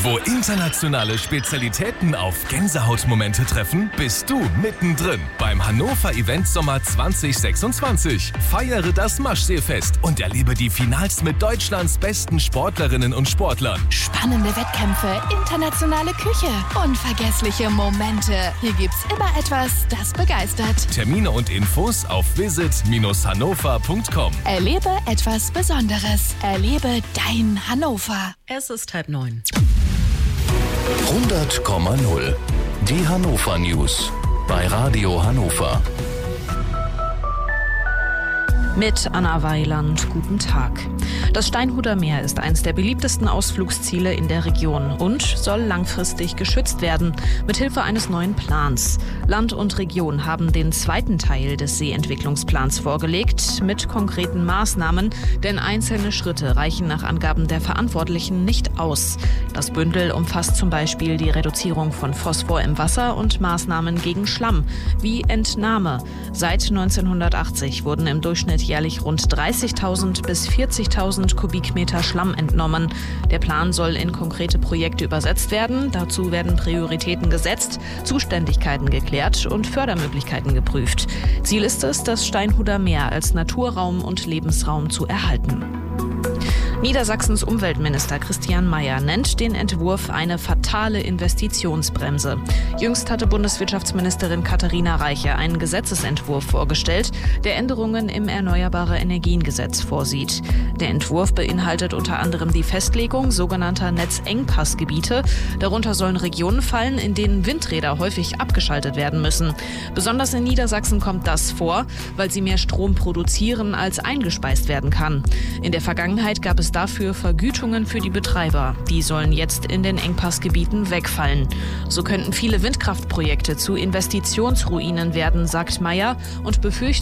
Wo internationale Spezialitäten auf Gänsehautmomente treffen, bist du mittendrin beim Hannover Event Sommer 2026. Feiere das Maschseefest und erlebe die Finals mit Deutschlands besten Sportlerinnen und Sportlern. Spannende Wettkämpfe, internationale Küche, unvergessliche Momente. Hier gibt's immer etwas, das begeistert. Termine und Infos auf visit-hannover.com. Erlebe etwas Besonderes. Erlebe dein Hannover. Es ist 8:30. 100,0. Die Hannover News bei Radio Hannover. Mit Anna Weiland, guten Tag. Das Steinhuder Meer ist eines der beliebtesten Ausflugsziele in der Region und soll langfristig geschützt werden, mithilfe eines neuen Plans. Land und Region haben den zweiten Teil des Seeentwicklungsplans vorgelegt, mit konkreten Maßnahmen, denn einzelne Schritte reichen nach Angaben der Verantwortlichen nicht aus. Das Bündel umfasst zum Beispiel die Reduzierung von Phosphor im Wasser und Maßnahmen gegen Schlamm, wie Entnahme. Seit 1980 wurden im Durchschnitt jährlich rund 30.000 bis 40.000 Kubikmeter Schlamm entnommen. Der Plan soll in konkrete Projekte übersetzt werden. Dazu werden Prioritäten gesetzt, Zuständigkeiten geklärt und Fördermöglichkeiten geprüft. Ziel ist es, das Steinhuder Meer als Naturraum und Lebensraum zu erhalten. Niedersachsens Umweltminister Christian Mayer nennt den Entwurf eine fatale Investitionsbremse. Jüngst hatte Bundeswirtschaftsministerin Katharina Reiche einen Gesetzesentwurf vorgestellt, der Änderungen im Erneuerbare-Energien-Gesetz vorsieht. Der Entwurf beinhaltet unter anderem die Festlegung sogenannter Netzengpassgebiete. Darunter sollen Regionen fallen, in denen Windräder häufig abgeschaltet werden müssen. Besonders in Niedersachsen kommt das vor, weil sie mehr Strom produzieren, als eingespeist werden kann. In der Vergangenheit gab es dafür Vergütungen für die Betreiber. Die sollen jetzt in den Engpassgebieten wegfallen. So könnten viele Windkraftprojekte zu Investitionsruinen werden, sagt Mayer und befürchtet,